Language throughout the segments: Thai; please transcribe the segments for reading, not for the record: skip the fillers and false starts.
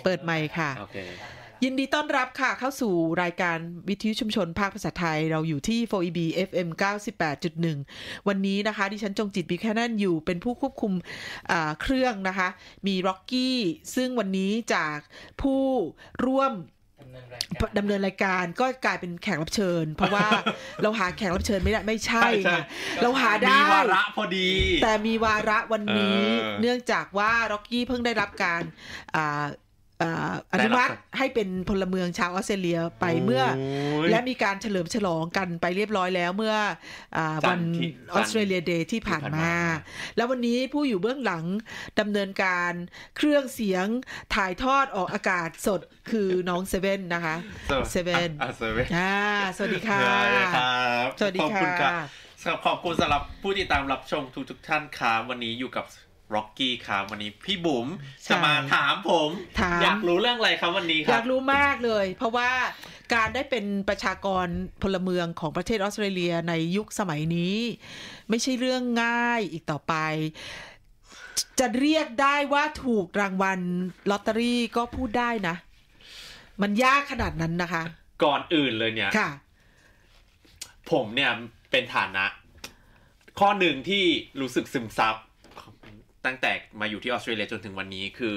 เปิดไมค์ค่ะโอเคยินดีต้อนรับค่ะเข้าสู่รายการวิทยุชุมชนภาคภาษาไทยเราอยู่ที่ 4EB FM 98.1 วันนี้นะคะดิฉันจงจิตบิแคนันอยู่เป็นผู้ควบคุมเครื่องนะคะมีร็อกกี้ซึ่งวันนี้จากผู้ร่วมดำเนินรายการก็กลายเป็นแขกรับเชิญเพราะว่าเราหาแขกรับเชิญไม่ได้ไม่ใช่ค่ะเราหาได้มีวาระพอดีแต่มีวาระวันนี้เนื่องจากว่าร็อกกี้เพิ่งได้รับการอนุมัติให้เป็นพลเมืองชาวออสเตรเลียไปเมื่อและมีการเฉลิมฉลองกันไปเรียบร้อยแล้วเมื่อวันออสเตรเลียเดย์ที่ผ่านมาแล้ววันนี้ผู้อยู่เบื้องหลังดำเนินการเครื่องเสียงถ่ายทอดออกอากาศสดคือน้องเซเว่นนะคะเซเว่นสวัสดีค่ะสวัสดีค่ะขอบคุณสำหรับผู้ติดตามรับชมทุกท่านครับวันนี้อยู่กับร็อกกี้ครับวันนี้พี่บุ๋มจะมาถามผมอยากรู้เรื่องอะไรครับวันนี้ครับอยากรู้มากเลยเพราะว่าการได้เป็นประชากรพลเมืองของประเทศออสเตรเลียในยุคสมัยนี้ไม่ใช่เรื่องง่ายอีกต่อไปจะเรียกได้ว่าถูกรางวัลลอตเตอรี่ก็พูดได้นะมันยากขนาดนั้นนะคะก่อนอื่นเลยเนี่ยผมเนี่ยเป็นฐานะข้อหนึ่งที่รู้สึกซึมซับตั้งแต่มาอยู่ที่ออสเตรเลียจนถึงวันนี้คือ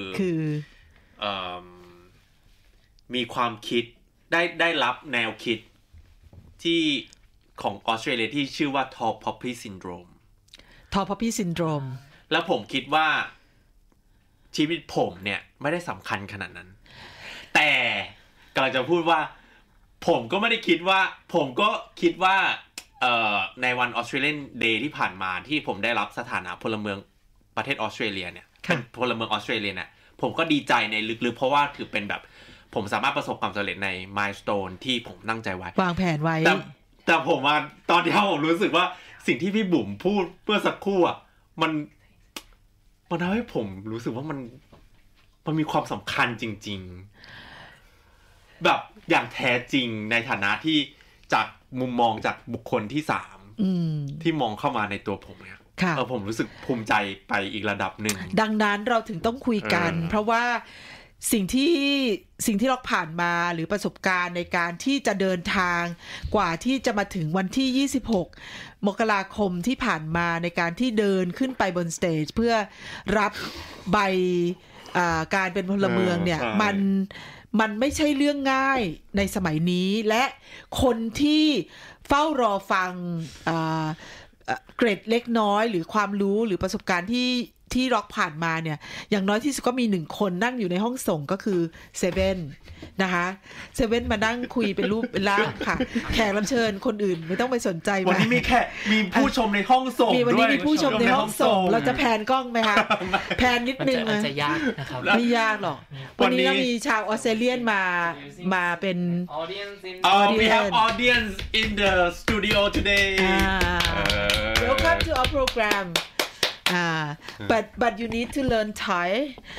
มีความคิดได้รับแนวคิดที่ของออสเตรเลียที่ชื่อว่า Tall Poppy Syndrome Tall Poppy Syndrome แล้วผมคิดว่าชีวิตผมเนี่ยไม่ได้สำคัญขนาดนั้นแต่กำลังจะพูดว่าผมก็ไม่ได้คิดว่าผมก็คิดว่าในวัน Australian Day ที่ผ่านมาที่ผมได้รับสถานะพลเมืองประเทศออสเตรเลียเนี่ยเป็นพลเมืองออสเตรเลียเนี่ยผมก็ดีใจในลึกๆเพราะว่าถือเป็นแบบผมสามารถประสบความสำเร็จใน milestone ที่ผมตั้งใจไว้วางแผนไว้แต่ผมว่าตอนที่ผมรู้สึกว่าสิ่งที่พี่บุ๋มพูดเมื่อสักครู่อ่ะมันทำให้ผมรู้สึกว่ามันมีความสำคัญจริงๆแบบอย่างแท้จริงในฐานะที่จากมุมมองจากบุคคลที่3ที่มองเข้ามาในตัวผมเนี่ยผมรู้สึกภูมิใจไปอีกระดับหนึ่งดังนั้นเราถึงต้องคุยกันเพราะว่าสิ่งที่เราผ่านมาหรือประสบการณ์ในการที่จะเดินทางกว่าที่จะมาถึงวันที่26มกราคมที่ผ่านมาในการที่เดินขึ้นไปบนสเตจเพื่อรับใบการเป็นพลเมืองเนี่ยมันไม่ใช่เรื่องง่ายในสมัยนี้และคนที่เฝ้ารอฟังเกร็ดเล็กน้อยหรือความรู้หรือประสบการณ์ที่ร็อกผ่านมาเนี่ยอย่างน้อยที่สุดก็มี1คนนั่งอยู่ในห้องส่งก็คือเซเว่นนะคะเซเว่นมานั่งคุยเป็นรูปเป็นร่างค่ะแขกรับเชิญคนอื่นไม่ต้องไปสนใจวันนี้มีผู้ชมในห้องส่งด้วยวันนี้มีผู้ชมในห้องส่งเราจะแพนกล้องไหมคะแพนนิดนึงมันจะยากนะครับไม่ยากหรอกวันนี้ก็มีชาวออสเตรเลียนมาเป็น we have audience in the studio today welcome to our program but you need to learn Thai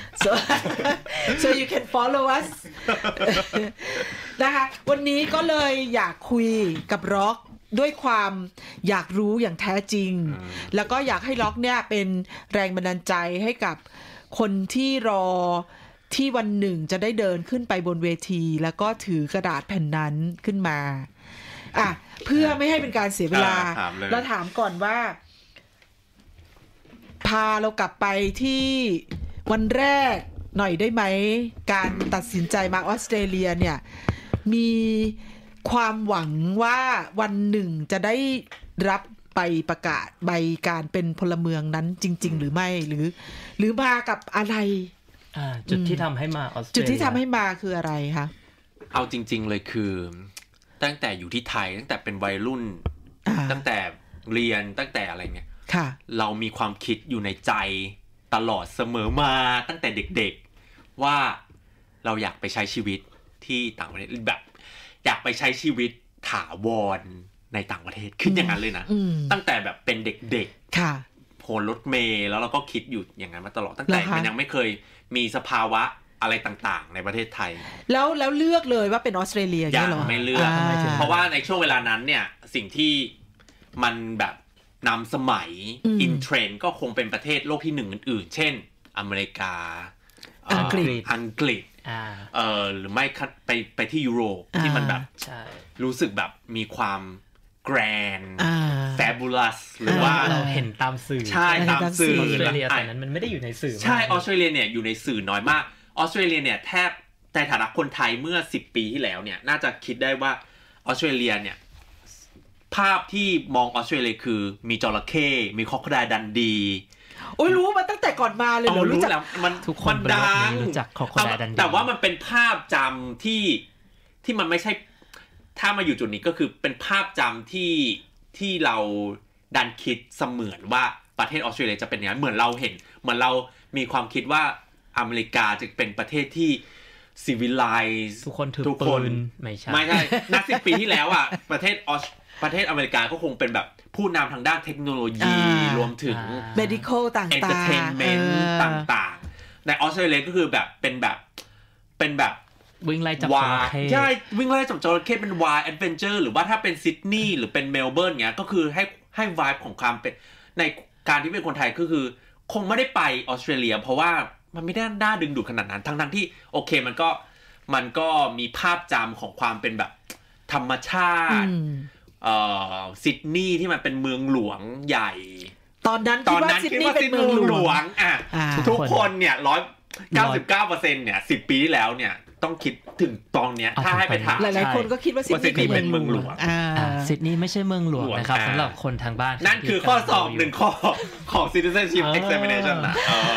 so you can follow us นะคะวันนี้ก็เลยอยากคุยกับร็อกด้วยความอยากรู้อย่างแท้จริงแล้วก็อยากให้ร็อกเนี่ยเป็นแรงบันดาลใจให้กับคนที่รอที่วันหนึ่งจะได้เดินขึ้นไปบนเวทีแล้วก็ถือกระดาษแผ่นนั้นขึ้นมาเพื่อไม่ให้เป็นการเสียเวลาเราถามก่อนว่าพาเรากลับไปที่วันแรกหน่อยได้ไหมการตัดสินใจมาออสเตรเลียเนี่ยมีความหวังว่าวันหนึ่งจะได้รับใบประกาศใบการเป็นพลเมืองนั้นจริงๆหรือไม่หรือมากับอะไรจุดที่ทำให้มาออสเตรเลียจุดที่ทำให้มาคืออะไรคะเอาจริงๆเลยคือตั้งแต่อยู่ที่ไทยตั้งแต่เป็นวัยรุ่นตั้งแต่เรียนตั้งแต่อะไรเนี่ยเรามีความคิดอยู่ในใจตลอดเสมอมาตั้งแต่เด็กๆว่าเราอยากไปใช้ชีวิตที่ต่างประเทศแบบอยากไปใช้ชีวิตถาวรในต่างประเทศคิดอย่างนั้นเลยนะตั้งแต่แบบเป็นเด็กๆโผล่รถเมล์แล้วเราก็คิดอยู่อย่างนั้นมาตลอดตั้งแต่มันยังไม่เคยมีสภาวะอะไรต่างๆในประเทศไทยแล้วเลือกเลยว่าเป็นออสเตรเลียอย่างไม่เลือกเพราะว่าในช่วงเวลานั้นเนี่ยสิ่งที่มันแบบนำสมัยอินเทรนด์ก็คงเป็นประเทศโลกที่1อื่นๆเช่นอเมริกาอังกฤษหรือไม่ไปที่ยุโรปที่มันแบบรู้สึกแบบมีความแกรนด์แฟบูลัสหรือว่าเราเห็นตามสื่อใช่ตามสื่อออสเตรเลียตอนนั้นมันไม่ได้อยู่ในสื่อใช่ออสเตรเลียเนี่ยอยู่ในสื่อน้อยมากออสเตรเลียเนี่ยแทบในฐานะคนไทยเมื่อ10ปีที่แล้วเนี่ยน่าจะคิดได้ว่าออสเตรเลียเนี่ยภาพที่มองออสเตรเลียคือมีจระเข้มีคอคไดล์ดันดีโอ้ยรู้มาตั้งแต่ก่อนมาเลยรู้แล้วมันทุกคนดังรู้จักคอคไดล์ดันดีแต่ว่ามันเป็นภาพจำที่มันไม่ใช่ถ้ามาอยู่จุดนี้ก็คือเป็นภาพจำที่เราดันคิดเสมือนว่าประเทศออสเตรเลียจะเป็นอย่างนั้นเหมือนเรามีความคิดว่าอเมริกาจะเป็นประเทศที่civilized ทุกคนถือปืนไม่ใช่นัก10 ปีที่แล้วอ่ะประเทศอเมริกาก็คงเป็นแบบผู้นำทางด้านเทคโนโลยีรวมถึง medical ต่างๆ entertainment ต่างๆในออสเตรเลียก็คือแบบเป็นแบบวิ่งไล่จับจระเข้ใช่วิ่งไล่จับจระเข้เป็น wild adventure หรือว่าถ้าเป็นซิดนีย์หรือเป็นเมลเบิร์นเงี้ยก็คือให้ vibe ของความเป็นในการที่เป็นคนไทยก็คือคงไม่ได้ไปออสเตรเลียเพราะว่ามันไม่ได้น่าดึงดูดขนาดนั้นทั้งที่โอเคมันก็มีภาพจำของความเป็นแบบธรรมชาติซิดนีย์ที่มันเป็นเมืองหลวงใหญ่ตอนนั้นคิดว่าซิดนีย์เป็นเมืองหลวงทุกคนเนี่ย99%เนี่ย10 ปีที่แล้วเนี่ยต้องคิดถึงตอนเนี้ยถ้าให้ไปถามหลายๆคนก็คิดว่าซิดนีย์เป็นเมืองหลวงซิดนีย์ไม่ใช่เมืองหลวงนะครับสำหรับคนทางบ้านนั่นคือข้อสอบ1ข้อของ Citizenship Examination นะ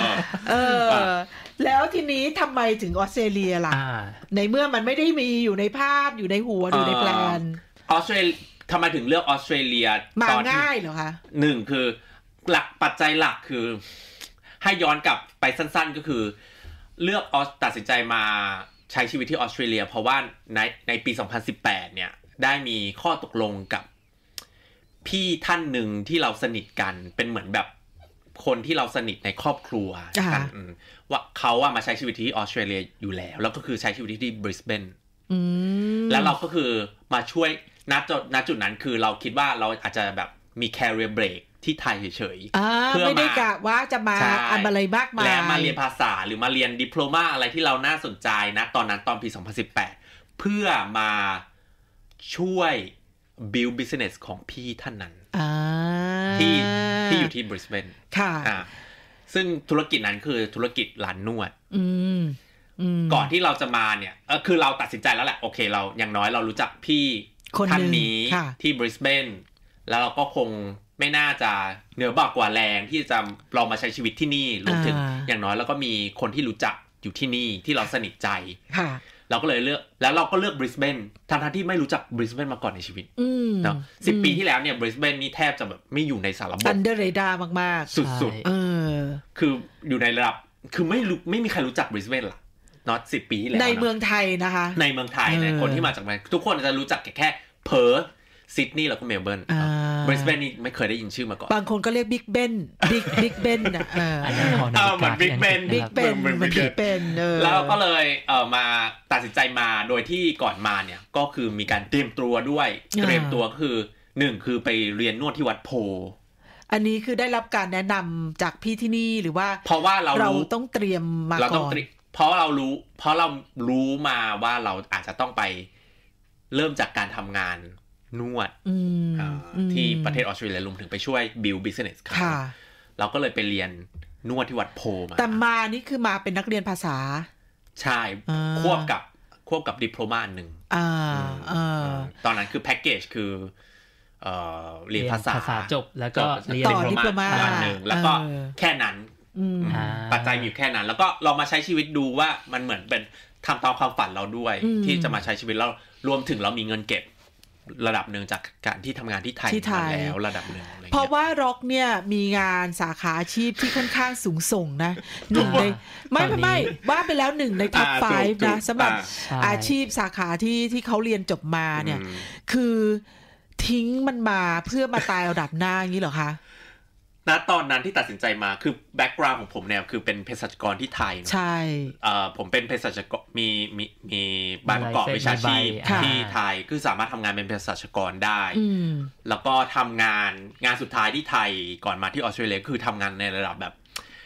แล้วทีนี้ทำไมถึงออสเตรเลียล่ะในเมื่อมันไม่ได้มีอยู่ในภาพอยู่ในหัวอยู่ในแปลนออสเตรเลียทำไมถึงเลือกออสเตรเลียมาง่ายเหรอคะ 1คือหลักปัจจัยหลักคือให้ย้อนกลับไปสั้นๆก็คือเลือกตัดสินใจมาใช้ชีวิตที่ออสเตรเลียเพราะว่าในปี2018เนี่ยได้มีข้อตกลงกับพี่ท่านหนึ่งที่เราสนิทกันเป็นเหมือนแบบคนที่เราสนิทในครอบครัวกันว่าเขาว่ามาใช้ชีวิตที่ออสเตรเลียอยู่แล้วก็คือใช้ชีวิตที่บริสเบนแล้วเราก็คือมาช่วยณจุดนั้นคือเราคิดว่าเราอาจจะแบบมี career break ที่ไทยเฉยๆเพื่อไม่ได้กะว่าจะมาอะไรมากมายและมาเรียนภาษาหรือมาเรียนดิโพลมาอะไรที่เราน่าสนใจนะตอนปี2018เพื่อมาช่วย build business ของพี่ท่านนั้นที่อยู่ที่บริสเบนค่ะซึ่งธุรกิจนั้นคือธุรกิจร้านนวดก่อนที่เราจะมาเนี่ยคือเราตัดสินใจแล้วแหละโอเคเราอย่างน้อยเรารู้จักพี่ท่านนี้ที่บริสเบนแล้วเราก็คงไม่น่าจะเหนือบ่ากว่าแรงที่จะลองมาใช้ชีวิตที่นี่รวมถึงอย่างน้อยแล้วก็มีคนที่รู้จักอยู่ที่นี่ที่เราสนิทใจเราก็เลยเลือกแล้วเราก็เลือกบริสเบนทั้งที่ไม่รู้จักบริสเบนมาก่อนในชีวิตเนาะ10 ปีที่แล้วเนี่ยบริสเบนนี่แทบจะแบบไม่อยู่ในสารบบ under radar มากๆสุดๆคืออยู่ในระดับคือไม่มีใครรู้จักบริสเบนล่ะเนาะ10 ปีที่แล้วในเมืองไทยนะคะในเมืองไทยเนี่ยคนที่มาจากทุกคนจะรู้จักแค่เพิร์ธซิดนีย์แล้วก็เมลเบิร์นบริสเบนนี่ไม่เคยได้ยินชื่อมาก่อนบางคนก็เรียกบิ๊กเบนบิ๊กเบนอ่ะเหมือนบิ๊กเบนแล้วก็เลยมาตัดสินใจมาโดยที่ก่อนมาเนี่ยก็คือมีการเตรียมตัวด้วยเตรียมตัวก็คือ1คือไปเรียนนวดที่วัดโพอันนี้คือได้รับการแนะนำจากพี่ที่นี่หรือว่าเพราะว่าเราต้องเตรียมมาก่อนเพราะเรารู้มาว่าเราอาจจะต้องไปเริ่มจากการทำงานนวดที่ประเทศออสเตรเลียรวมถึงไปช่วย build business ครับเราก็เลยไปเรียนนวดที่วัดโพมาแต่มานี่คือมาเป็นนักเรียนภาษาใช่ควบกับดิโพลมาหนึ่งตอนนั้นคือแพ็กเกจคือเรียนภาษาจบแล้วก็เรียนดิโพลมาหนึ่งแล้วก็แค่นั้นปัจจัยมีแค่นั้นแล้วก็เรามาใช้ชีวิตดูว่ามันเหมือนเป็นทำตามความฝันเราด้วยที่จะมาใช้ชีวิตเรารวมถึงเรามีเงินเก็บระดับหนึ่งจากการที่ทำงานที่ไทยมาแล้วระดับหนึ่งเพราะว่าร็อกเนี่ยมีงานสาขาอาชีพที่ค่อนข้างสูงส่งนะหนึ่งในไม่ว่าไปแล้ว1ในท็อป 5นะสำหรับอาชีพสาขาที่เขาเรียนจบมาเนี่ยคือทิ้งมันมาเพื่อมาตายระดับหน้าอย่างนี้เหรอคะณตอนนั้นที่ตัดสินใจมาคือแบ็กกราวด์ของผมเนี่ยคือเป็นเภสัชกรที่ไทยใช่ผมเป็นเภสัชกรมีใบประกอบวิชาชีพที่ไทยคือสามารถทำงานเป็นเภสัชกรได้แล้วก็ทำงานสุดท้ายที่ไทยก่อนมาที่ออสเตรเลียคือทำงานในระดับแบบ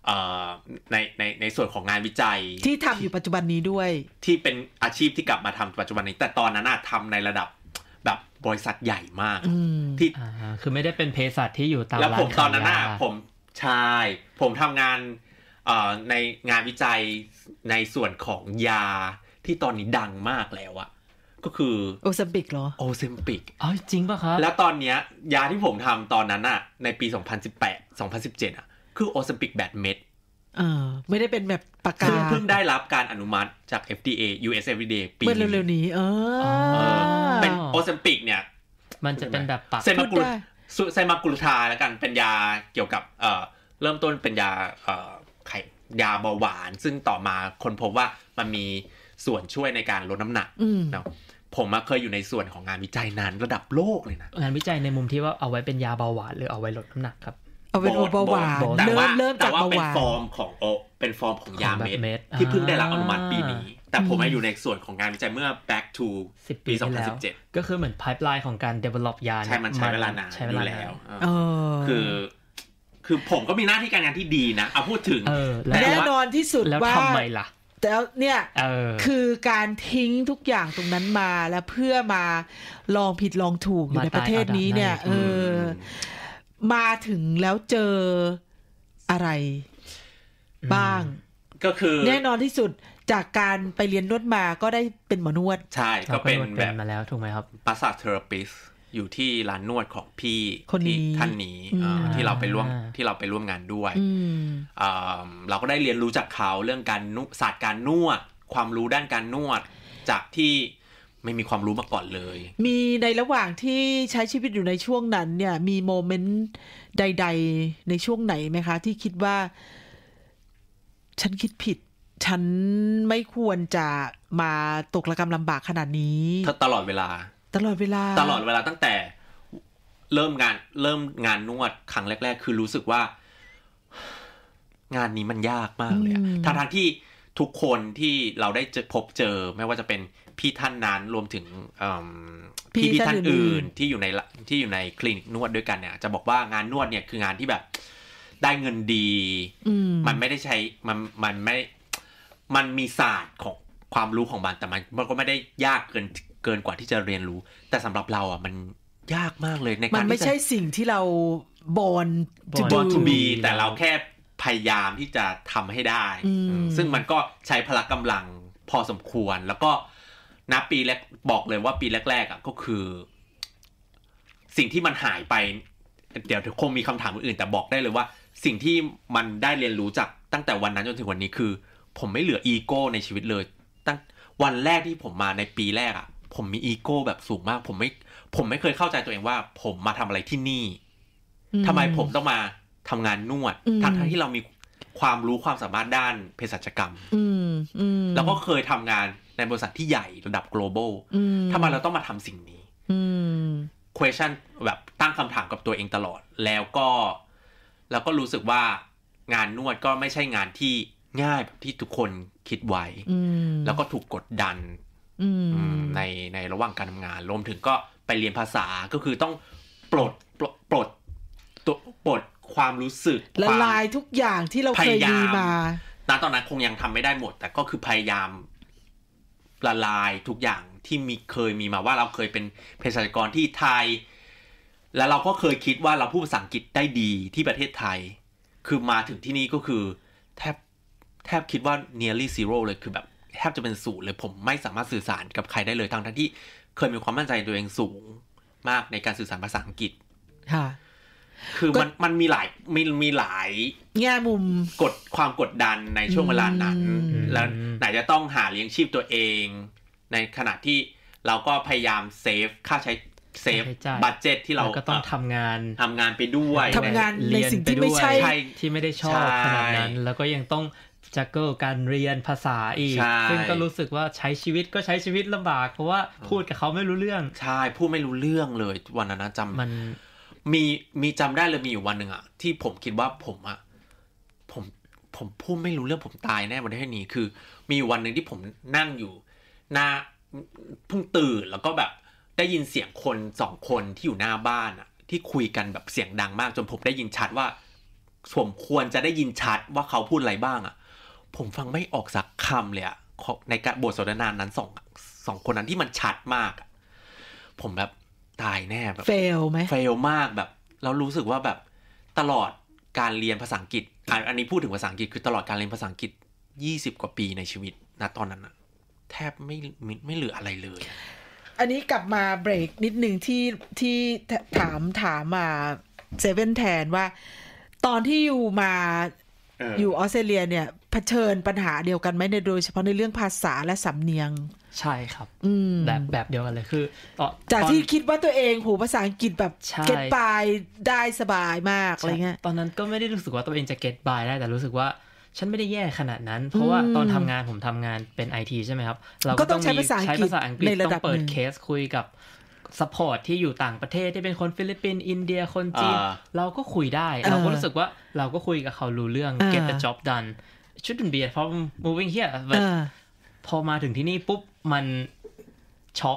ในส่วนของงานวิจัยที่ทำอยู่ปัจจุบันนี้ด้วยที่เป็นอาชีพที่กลับมาทำปัจจุบันนี้แต่ตอนนั้นทำในระดับแบบบริษัทใหญ่มากที่คือไม่ได้เป็นเภสัชที่อยู่ตามร้านแล้วผมตอนนั้นผมทำงานในงานวิจัยในส่วนของยาที่ตอนนี้ดังมากแล้วก็คือโอเซมปิกเหรอโอเซมปิกจริงป่ะครับแล้วตอนเนี้ยยาที่ผมทำตอนนั้นในปี2017คือโอเซมปิกแบบเม็ดไม่ได้เป็นแบบปากกาเพิ่งได้รับการอนุมัติจาก FDA US FDA ปีเร็วๆนี้เป็นโอเซมปิกเนี่ยมันจะเป็นแบบปากไซมากูลูทาแล้วกันเป็นยาเกี่ยวกับเริ่มต้นเป็นยายาเบาหวานซึ่งต่อมาคนพบว่ามันมีส่วนช่วยในการลดน้ำหนักเนาะผมเคยอยู่ในส่วนของงานวิจัยนั้นระดับโลกเลยนะงานวิจัยในมุมที่ว่าเอาไว้เป็นยาเบาหวานหรือเอาไว้ลดน้ำหนักครับเอาเป็นเบาหวานเริ่มจากเบาหวานเป็นฟอร์มของยาเม็ดที่เพิ่งได้รับอนุมัติปีนี้แต่ผมอยู่ในส่วนของงานวิจัยเมื่อ back to ปี2017 ก็คือเหมือน pipeline ของการ develop ยาใช่มันใช้เวลานานอยู่แล้วคือผมก็มีหน้าที่การงานที่ดีนะเอาพูดถึงแน่นอนที่สุดว่าแล้วทำไมล่ะแต่เนี่ยคือการทิ้งทุกอย่างตรงนั้นมาแล้วเพื่อมาลองผิดลองถูกอยู่ในประเทศนี้เนี่ยมาถึงแล้วเจออะไรบ้างก็คือแน่นอนที่สุดจากการไปเรียนนวดมาก็ได้เป็นหมอนวดใช่ก็เป็นแบบมาแล้วถูกไหมครับมาสซาจเทอราปิสต์อยู่ที่ร้านนวดของพี่ท่านนี้ที่เราไปร่วมงานด้วยเราก็ได้เรียนรู้จากเขาเรื่องการศาสตร์การนวดความรู้ด้านการนวดจากที่ไม่มีความรู้มาก่อนเลยมีในระหว่างที่ใช้ชีวิตอยู่ในช่วงนั้นเนี่ยมีโมเมนต์ใดๆในช่วงไหนไหมคะที่คิดว่าฉันคิดผิดฉันไม่ควรจะมาตกระกำลำบากขนาดนี้ตลอดเวลาตั้งแต่เริ่มงานนวดครั้งแรกๆคือรู้สึกว่างานนี้มันยากมากเลยทั้งที่ทุกคนที่เราได้พบเจอไม่ว่าจะเป็นพี่ท่านนั้นรวมถึงพี่ท่านอื่นที่อยู่ในคลินิกนวดด้วยกันเนี่ยจะบอกว่างานนวดเนี่ยคืองานที่แบบได้เงินดีมันไม่ได้ใช้มันมีศาสตร์ของความรู้ของมันแต่มันก็ไม่ได้ยากเกินกว่าที่จะเรียนรู้แต่สำหรับเรามันยากมากเลยในการมันไม่ใช่สิ่งที่เราborn to be แต่เราแค่พยายามที่จะทำให้ได้ซึ่งมันก็ใช้พละกำลังพอสมควรแล้วก็ณปีแรกบอกเลยว่าปีแรกๆก็คือสิ่งที่มันหายไปเดี๋ยวคงมีคำถามอื่นแต่บอกได้เลยว่าสิ่งที่มันได้เรียนรู้จากตั้งแต่วันนั้นจนถึงวันนี้คือผมไม่เหลืออีโก้ในชีวิตเลยตั้งวันแรกที่ผมมาในปีแรกผมมีอีโก้แบบสูงมากผมไม่เคยเข้าใจตัวเองว่าผมมาทำอะไรที่นี่ทำไมผมต้องมาทำงานนวดทั้งที่เรามีความรู้ความสามารถด้านเภสัชกรรมแล้วก็เคยทำงานในบริษัทที่ใหญ่ระดับ global ทำไมเราต้องมาทำสิ่งนี้ question แบบตั้งคำถามกับตัวเองตลอดแล้วก็รู้สึกว่างานนวดก็ไม่ใช่งานที่ง่ายแบบที่ทุกคนคิดไว้แล้วก็ถูกกดดันในระหว่างการทำงานรวมถึงก็ไปเรียนภาษาก็คือต้องปลดความรู้สึกละลายทุกอย่างที่เราเคยมีมาตอนนั้นคงยังทำไม่ได้หมดแต่ก็คือพยายามละลายทุกอย่างที่เคยมีมาว่าเราเคยเป็นเภสัชกรที่ไทยแล้วเราก็เคยคิดว่าเราพูดภาษาอังกฤษได้ดีที่ประเทศไทยคือมาถึงที่นี่ก็คือแทบคิดว่า nearly zero เลยคือแบบแทบจะเป็นศูนย์เลยผมไม่สามารถสื่อสารกับใครได้เลยทั้งที่เคยมีความมั่นใจตัวเองสูงมากในการสื่อสารภาษาอังกฤษค่ะคือมันมีหลายแง่มุมความกดดันในช่วงเวลานั้นแล้วไหนจะต้องหาเลี้ยงชีพตัวเองในขณะที่เราก็พยายามเซฟค่าใช้เซฟบัดเจ็ตที่เราก็ต้องทำงานไปด้วยทำงานในสิ่งที่ไม่ใช่ที่ไม่ได้ชอบขนาดนั้นแล้วก็ยังต้องจักเกิลการเรียนภาษาอีกซึ่งก็รู้สึกว่าใช้ชีวิตลำบากเพราะว่าพูดกับเขาไม่รู้เรื่องใช่พูดไม่รู้เรื่องเลยวันนั้นจำมันมีจำได้เลยมีอยู่วันหนึ่งที่ผมคิดว่าผมพูดไม่รู้เรื่องผมตายแน่วันนี้คือมีอยู่วันนึงที่ผมนั่งอยู่หน้าเพิ่งตื่นแล้วก็แบบได้ยินเสียงคน2คนที่อยู่หน้าบ้านที่คุยกันแบบเสียงดังมากจนผมได้ยินชัดว่าผมควรจะได้ยินชัดว่าเขาพูดอะไรบ้างอ่ะผมฟังไม่ออกสักคำเลยอ่ะในบทสนทนานั้นสองคนนั้นที่มันชัดมากอ่ะผมแบบตายแน่แบบเฟลไหมเฟลมากแบบเรารู้สึกว่าแบบตลอดการเรียนภาษาอังกฤษอันนี้พูดถึงภาษาอังกฤษคือตลอดการเรียนภาษาอังกฤษ20 กว่าปีในชีวิตณตอนนั้นนะแทบไม่เหลืออะไรเลยอันนี้กลับมาเบรกนิดนึงที่ถามมาเซเว่นแทนว่าตอนที่อยู่ออสเตรเลียเนี่ยเผชิญปัญหาเดียวกันไหมในโดยเฉพาะในเรื่องภาษาและสำเนียงใช่ครับแบบเดียวกันเลยคือจากที่คิดว่าตัวเองภาษาอังกฤษแบบเก็ตบายได้สบายมากอะไรเงี้ยตอนนั้นก็ไม่ได้รู้สึกว่าตัวเองจะเก็ตบายได้แต่รู้สึกว่าฉันไม่ได้แย่ขนาดนั้นเพราะว่าตอนทำงานผมทำงานเป็น IT ใช่ไหมครับเราก็ต้องใช้ภาษาอังกฤษต้องเปิดเคสคุยกับซัพพอร์ตที่อยู่ต่างประเทศที่เป็นคนฟิลิปปินส์อินเดียคนจีนเราก็คุยได้เราก็รู้สึกว่าเราก็คุยกับเขารู้เรื่อง get the job done shouldn't be a problem moving here but พอมาถึงที่นี่ปุ๊บมันช็อก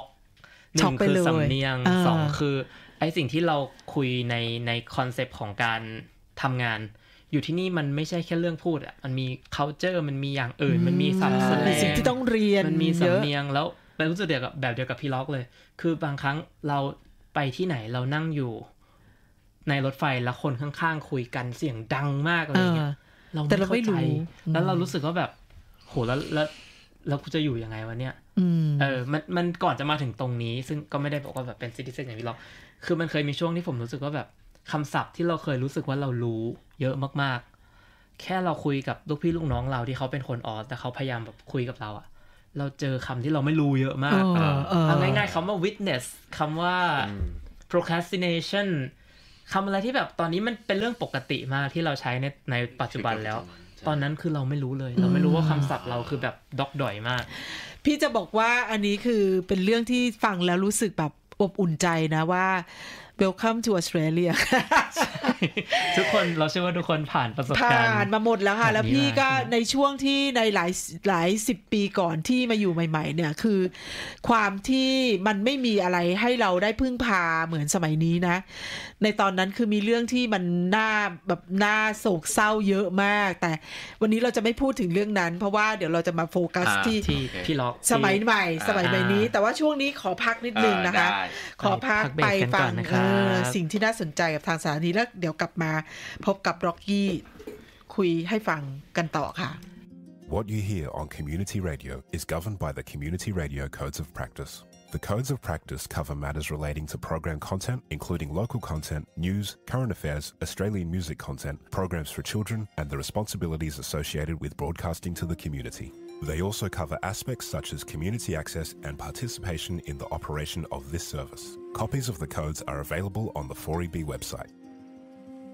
1คือสำเนียง2คือไอสิ่งที่เราคุยในคอนเซปต์ของการทำงานอยู่ที่นี่มันไม่ใช่แค่เรื่องพูดอ่ะมันมี culture มันมีอย่างอื่นมันมีศัพท์แสดงสิ่งที่ต้องเรียนมันมีสำเนียงแล้วเป็นรู้สึกแบบเดียวกับพี่ล็อกเลยคือบางครั้งเราไปที่ไหนเรานั่งอยู่ในรถไฟแล้วคนข้างๆคุยกันเสียงดังมากอะไรเงี้ยแต่เราไม่เข้าใจแล้วเรารู้สึกว่าแบบโหแล้วกูจะอยู่ยังไงวะเนี่ยมันก่อนจะมาถึงตรงนี้ซึ่งก็ไม่ได้บอกว่าแบบเป็นซิติเซนอย่างพี่ล็อกคือมันเคยมีช่วงที่ผมรู้สึกว่าแบบคำศัพท์ที่เราเคยรู้สึกว่าเรารู้เยอะมากๆแค่เราคุยกับลูกพี่ลูกน้องเราที่เขาเป็นคนออสแต่เขาพยายามแบบคุยกับเราอะเราเจอคำที่เราไม่รู้เยอะมากเอาง่ายๆคำว่า witness คำว่า procrastination คำอะไรที่แบบตอนนี้มันเป็นเรื่องปกติมากที่เราใช้ในปัจจุบันแล้วตอนนั้นคือเราไม่รู้เลยเราไม่รู้ว่าคำศัพท์เราคือแบบดอกดอยมากพี่จะบอกว่าอันนี้คือเป็นเรื่องที่ฟังแล้วรู้สึกแบบอบอุ่นใจนะว่า Welcome to Australia ทุกคนเราเชื่อว่าทุกคนผ่านประสบการณ์ผ่านมาหมดแล้วค่ะแล้วพี่ก็ในช่วงที่ในหลาย10 ปีก่อนที่มาอยู่ใหม่ๆเนี่ยคือความที่มันไม่มีอะไรให้เราได้พึ่งพาเหมือนสมัยนี้นะในตอนนั้นคือมีเรื่องที่มันน่าโศกเศร้าเยอะมากแต่วันนี้เราจะไม่พูดถึงเรื่องนั้นเพราะว่าเดี๋ยวเราจะมาโฟกัสที่พี่ล็อกสมัยใหม่นี้แต่ว่าช่วงนี้ขอพักนิดนึงนะคะขอพักไปฟังสิ่งที่น่าสนใจกับทางสถานีแล้วเดี๋ยวกลับมาพบกับร็อกกี้คุยให้ฟังกันต่อค่ะ What you hear on Community Radio is governed by the Community Radio Codes of Practice. The Codes of Practice cover matters relating to program content, including local content, news, current affairs, Australian music content, programs for children, and the responsibilities associated with broadcasting to the community. They also cover aspects such as community access and participation in the operation of this service. Copies of the codes are available on the 4EB website.